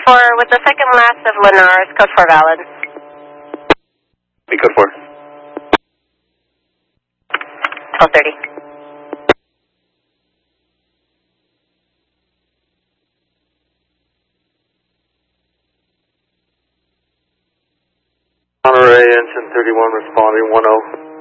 4 with the second last of Linares, code 4 valid. Be code 4. 1230. Monterey, Ensign 31 responding 10.